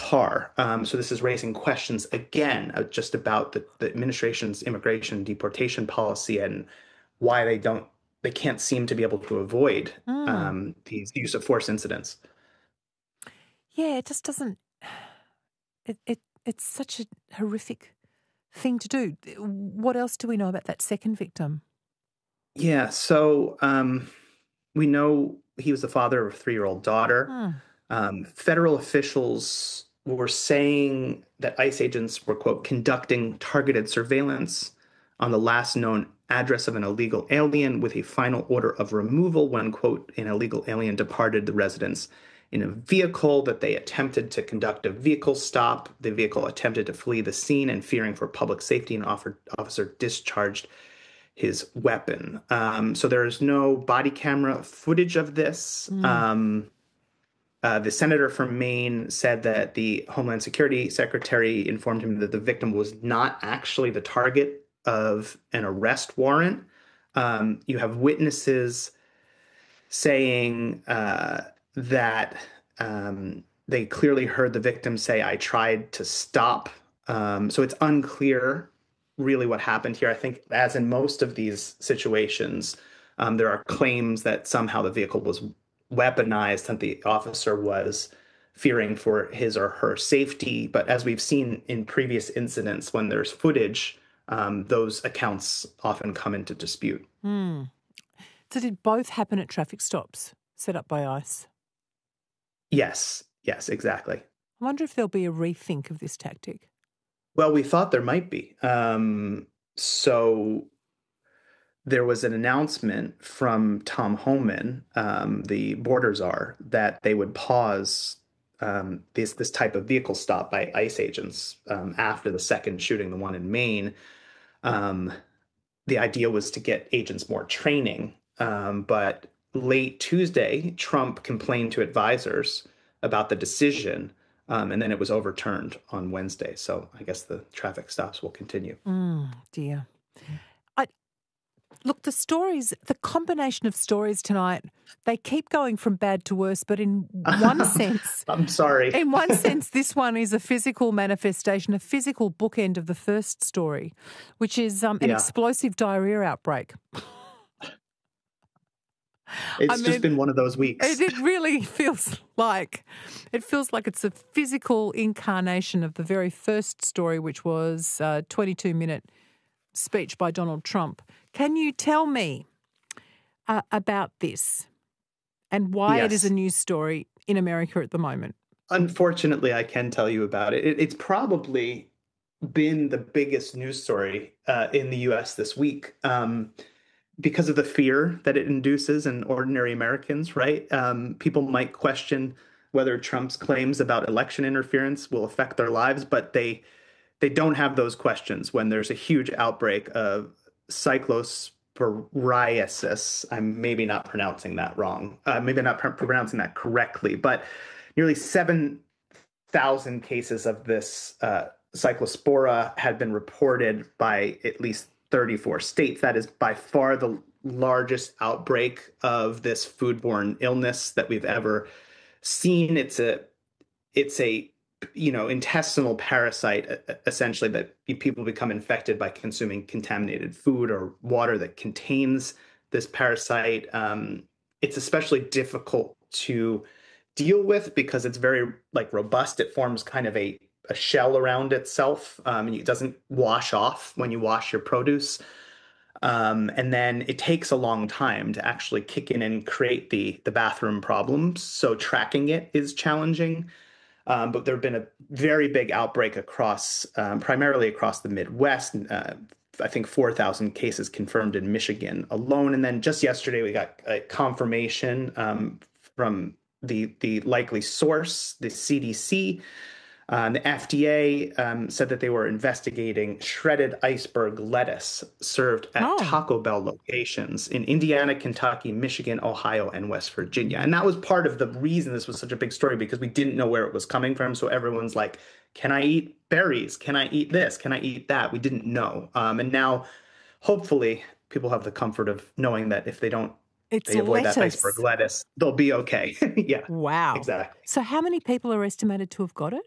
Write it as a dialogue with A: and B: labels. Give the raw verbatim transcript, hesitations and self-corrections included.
A: car. Um, so this is raising questions again uh, just about the, the administration's immigration and deportation policy and why they don't they can't seem to be able to avoid
B: Mm.
A: um, these use of force incidents.
B: Yeah, it just doesn't. It, it it's such a horrific thing to do. What else do we know about that second victim?
A: Yeah, so um, we know he was the father of a three-year-old daughter.
B: Hmm.
A: Um, federal officials were saying that ICE agents were, quote, conducting targeted surveillance on the last known address of an illegal alien with a final order of removal when, quote, an illegal alien departed the residence in a vehicle, that they attempted to conduct a vehicle stop. The vehicle attempted to flee the scene, and fearing for public safety, an officer discharged his weapon. Um, so there is no body camera footage of this.
B: Mm.
A: Um, uh, the senator from Maine said that the Homeland Security Secretary informed him that the victim was not actually the target of an arrest warrant. Um, you have witnesses saying uh, that um, they clearly heard the victim say, "I tried to stop." Um, so it's unclear really what happened here. I think, as in most of these situations, um, there are claims that somehow the vehicle was weaponized, that the officer was fearing for his or her safety. But as we've seen in previous incidents, when there's footage, um, those accounts often come into dispute.
B: Hmm. So did both happen at traffic stops set up by ICE?
A: Yes, yes, exactly.
B: I wonder if there'll be a rethink of this tactic.
A: Well, we thought there might be. Um, so there was an announcement from Tom Homan, um, the border czar, that they would pause um, this this type of vehicle stop by ICE agents um, after the second shooting, the one in Maine. Um, the idea was to get agents more training, um, but late Tuesday, Trump complained to advisors about the decision, um, and then it was overturned on Wednesday. So I guess the traffic stops will continue.
B: Mm, dear. I, look, the stories, the combination of stories tonight, they keep going from bad to worse, but in one sense...
A: I'm sorry.
B: In one sense, this one is a physical manifestation, a physical bookend of the first story, which is um, an
A: Yeah.
B: explosive diarrhea outbreak.
A: It's
B: I mean,
A: just been one of those weeks.
B: It, it really feels like, it feels like it's a physical incarnation of the very first story, which was a twenty-two minute speech by Donald Trump. Can you tell me uh, about this and why it is
A: Yes.
B: a news story in America at the moment?
A: Unfortunately, I can tell you about it. it it's probably been the biggest news story uh, in the U S this week. Um, because of the fear that it induces in ordinary Americans, right? Um, people might question whether Trump's claims about election interference will affect their lives, but they they don't have those questions when there's a huge outbreak of cyclosporiasis. I'm maybe not pronouncing that wrong, uh, maybe not pr- pronouncing that correctly, but nearly seven thousand cases of this uh, cyclospora had been reported by at least thirty-four states. That is by far the largest outbreak of this foodborne illness that we've ever seen. It's a it's a you know intestinal parasite essentially that people become infected by consuming contaminated food or water that contains this parasite. Um, it's especially difficult to deal with because it's very like robust. It forms kind of a a shell around itself, um, and it doesn't wash off when you wash your produce. Um, and then it takes a long time to actually kick in and create the the bathroom problems. So tracking it is challenging. Um, but there have been a very big outbreak across, um, primarily across the Midwest. Uh, I think four thousand cases confirmed in Michigan alone. And then just yesterday, we got a confirmation um, from the the likely source, the C D C. Uh, the F D A um, said that they were investigating shredded iceberg lettuce served at
B: Oh.
A: Taco Bell locations in Indiana, Kentucky, Michigan, Ohio, and West Virginia. And that was part of the reason this was such a big story, because we didn't know where it was coming from. So everyone's like, can I eat berries? Can I eat this? Can I eat that? We didn't know. Um, and now, hopefully, people have the comfort of knowing that if they don't,
B: It's
A: they avoid
B: lettuce.
A: that iceberg lettuce, they'll be okay. Yeah,
B: Wow.
A: exactly.
B: So how many people are estimated to have got it?